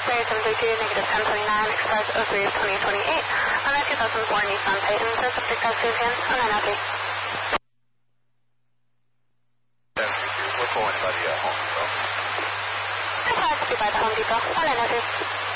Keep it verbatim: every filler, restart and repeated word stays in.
X-ray seven three two, negative ten twenty-nine, express oh three of twenty twenty-eight. On that two thousand four Nissan Titan, so subject as to hands on nine oh three. seven three two, we're pulling by the uh, Home Depot. That's fine, by the Home Depot, on nine oh three.